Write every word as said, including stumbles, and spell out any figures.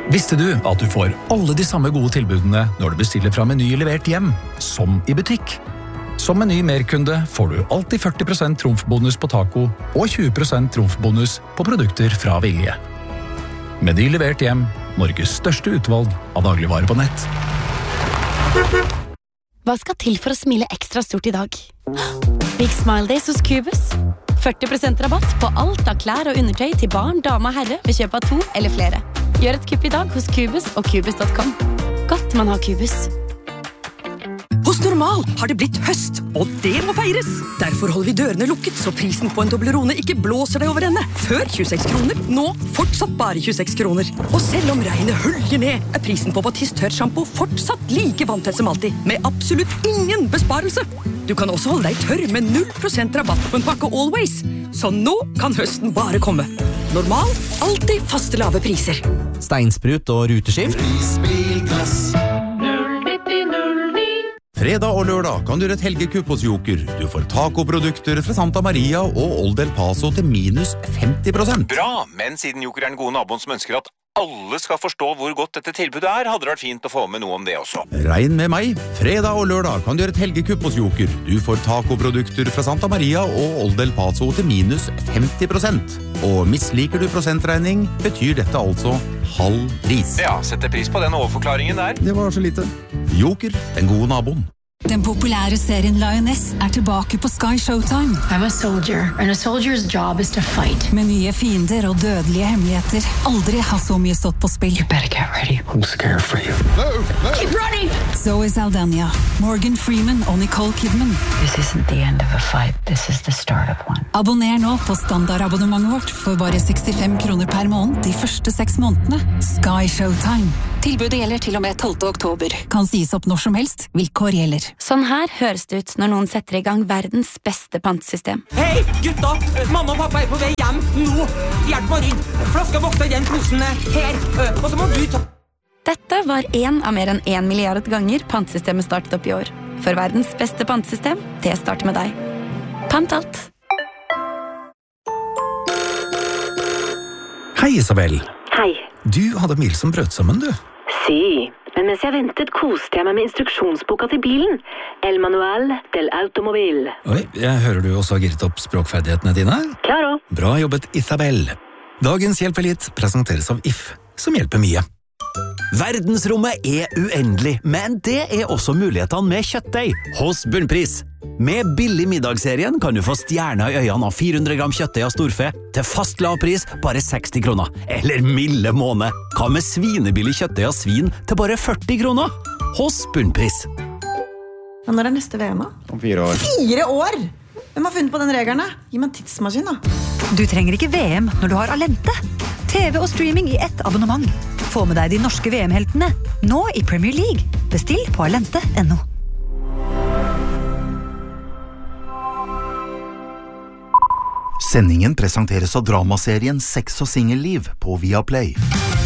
Visste du at du får alle de samme gode tilbudene når du bestiller fra Meny levert hjem, som i butikk? Som Meny Merkunde får du alltid førti prosent trumfbonus på taco og tjue prosent trumfbonus på produkter fra Vilje. Meny levert hjem, Norges største utvalg av dagligvarer på nett. Hva skal til for å smile ekstra stort i dag? Big Smile Days hos Cubus. førti prosent rabatt på alt av klær og undertøy til barn, dame og herre ved kjøp av to eller flere. Gjør et kupp i dag hos Cubus og Cubus punktum com. Godt man har Cubus. Hos Normal har det blitt høst, og det må feires. Derfor holder vi dørene lukket, så prisen på en Toblerone ikke blåser deg over ende. Før tjueseks kroner, nå fortsatt bare tjueseks kroner. Og selv om regnet hølger ned, er prisen på Batiste tørrshampoo fortsatt like vanntett som alltid, med absolutt ingen besparelse. Du kan også holde deg tørr med null prosent rabatt på en pakke Always. Så nå kan høsten bare komme. Normal, alltid faste lave priser. Steinsprut og ruteskift. Prisbilklass. Fredag og lørdag kan du gjøre et helgekupp hos Joker. Du får tacoprodukter fra Santa Maria og Old El Paso til minus femti prosent. Bra, men siden Joker er den gode naboen som ønsker at alle skal forstå hvor godt dette tilbudet er, hadde det vært fint å få med noe om det også. Regn med meg. Fredag og lørdag kan du gjøre et helgekupp hos Joker. Du får tacoprodukter fra Santa Maria og Old El Paso til minus femti prosent. Og misliker du prosentregning, betyr dette altså halv pris. Ja, setter pris på den overforklaringen der. Det var så lite. Joker, den gode naboen. Den populære serien Lioness er tilbake på Sky Showtime. I'm a soldier, and a soldier's job is to fight. Med nye fiender og dødelige hemmeligheter. Aldri har så mye stått på spill. You better get ready. I'm scared for you. No, no. Keep running! Zoe Saldana, Morgan Freeman og Nicole Kidman. This isn't the end of a fight. This is the start of one. Abonner nå på standardabonnementet vårt for bare sekstifem kroner per måned de første seks månedene. Sky Showtime. Tilbudet gjelder til og med tolvte oktober. Kan sies opp når som helst. Vilkår gjelder. Sånn her høres det ut når noen setter i gang verdens beste pantesystem. Hei, gutta! Mamma og pappa er på vei hjem nå. Hjelp meg inn. Flaska vokser i den posen her. Og så må du ta... Dette var en av mer enn en milliard ganger pantesystemet startet opp i år. For verdens beste pantesystem, det starter med deg. Pant alt. Hei, Isabel. Hei. Du hadde mil som brøt sammen, du. Si, men mens jeg ventet koste jeg meg med instruksjonsboka til bilen. El Manual del Automobil. Oi, jeg hører du også har gitt opp språkferdighetene dine. Klaro. Bra jobbet, Isabel. Dagens Hjelper litt presenteres av If, som hjelper mye. Verdensrommet er uendelig, men det er også mulighetene med kjøttdeig hos Bunnpris. Med billig middagsserien kan du få stjerner i øynene av fire hundre gram kjøttdeig av storfe til fast lav pris, bare seksti kroner. Eller milde måned. Hva med svinebillig kjøttdeig av svin til bare førti kroner? Hos Bunnpris. Ja, når er neste V M? Om fire år. Fire år? Hvem har funnet på den regelen? Gi meg en tidsmaskin, da. Du trenger ikke V M når du har Alente. T V og streaming i ett abonnement. Få med deg de norske V M-heltene, nå i Premier League. Bestill på alente punktum no. Sendingen presenteres av dramaserien Sex og Singelliv på Viaplay.